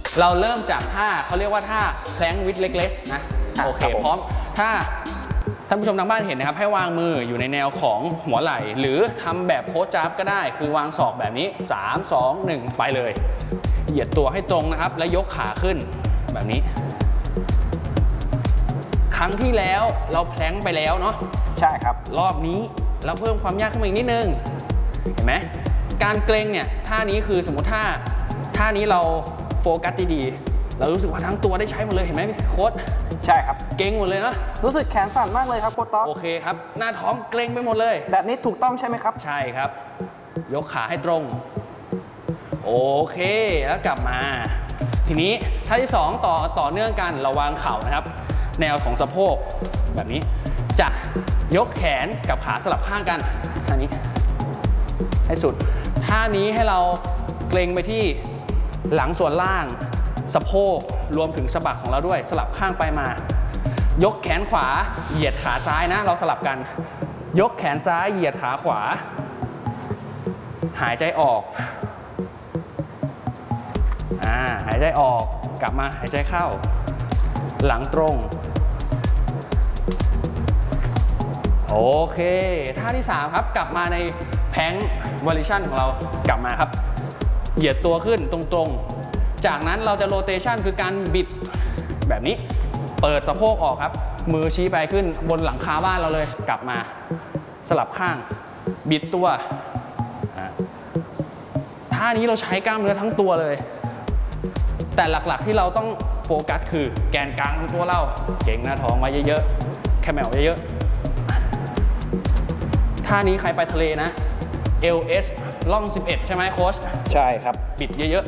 เราเริ่มจากท่าเขาเรียกว่าท่าแพลงวิดเล็กเลสนะโอเคพร้อมถ้าท่านผู้ชมทางบ้านเห็นนะครับให้วางมืออยู่ในแนวของหัวไหล่หรือทำแบบโค้ชจับก็ได้คือวางศอกแบบนี้3 2 1ไปเลยเหยียดตัวให้ตรงนะครับแล้วยกขาขึ้นแบบนี้ครั้งที่แล้วเราแพลงไปแล้วเนาะใช่ครับรอบนี้เราเพิ่มความยากขึ้นมาอีกนิดนึงเห็นไหมการเกร็งเนี่ยท่านี้คือสมมติท่านี้เราโฟกัสดีๆเรารู้สึกว่าทั้งตัวได้ใช้หมดเลยเห็นไหมโค้ชใช่ครับเกร็งหมดเลยนะรู้สึกแขนสั่นมากเลยครับโค้ชต๊อกโอเคครับหน้าท้องเกร็งไปหมดเลยแบบนี้ถูกต้องใช่ไหมครับใช่ครับยกขาให้ตรงโอเคแล้วกลับมาทีนี้ท่าที่2ต่อเนื่องกันเราวางเข่านะครับแนวของสะโพกแบบนี้จะยกแขนกับขาสลับข้างกันท่านี้ให้สุดท่านี้ให้เราเกร็งไปที่หลังส่วนล่างสะโพกรวมถึงสะบักของเราด้วยสลับข้างไปมายกแขนขวาเหยียดขาซ้ายนะเราสลับกันยกแขนซ้ายเหยียดขาขวาหายใจออกหายใจออกกลับมาหายใจเข้าหลังตรงโอเคท่าที่3ครับกลับมาในแพลงวอลิชั่นของเรากลับมาครับเหยียดตัวขึ้นตรงๆจากนั้นเราจะโรเตชันคือการบิดแบบนี้เปิดสะโพกออกครับมือชี้ไปขึ้นบนหลังคาบ้านเราเลยกลับมาสลับข้างบิดตัวท่านี้เราใช้กล้ามเนื้อทั้งตัวเลยแต่หลักๆที่เราต้องโฟกัสคือแกนกลางของตัวเราเก่งหน้าท้องไว้เยอะๆแคมเมลเยอะๆท่านี้ใครไปทะเลนะ LS ล่อง11ใช่ไหมโค้ชใช่ครับบิดเยอะ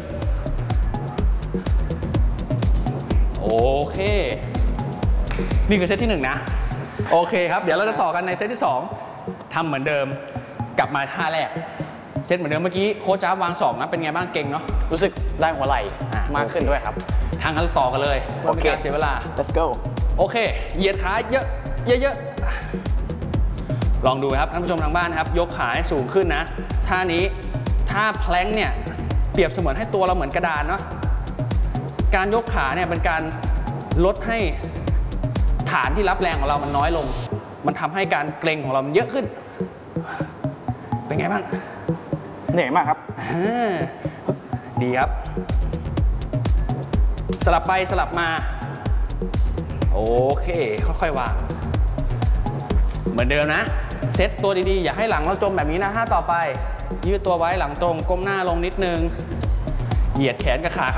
ๆโอเคนี่คือเซตที่1นะโอเคครับเดี๋ยวเราจะต่อกันในเซตที่2ทำเหมือนเดิมกลับมาท่าแรกเซตเหมือนเดิมเมื่อกี้โค้ชจ้าวาง2นะเป็นไงบ้างเก่งเนาะรู้สึกได้หัวไหล่มากขึ้นด้วยครับทางนั้นต่อกันเลยเพื่อไม่การเสียเวลา let's go โอเคเหยียดขาเยอะลองดูครับท่านผู้ชมทางบ้านนะครับยกขาให้สูงขึ้นนะท่านี้ท่าแพลงเนี่ยเปรียบเสมือนให้ตัวเราเหมือนกระดานเนาะการยกขาเนี่ยเป็นการลดให้ฐานที่รับแรงของเรามันน้อยลงมันทำให้การเกร็งของเรามันเยอะขึ้นเป็นไงบ้างเหนื่อยมากครับดีครับสลับไปสลับมาโอเคค่อยๆวางเหมือนเดิมนะเซตตัวดีๆอย่าให้หลังเราจมแบบนี้นะท่าต่อไปยืดตัวไว้หลังตรงก้มหน้าลงนิดนึงเหยียดแขนกับขา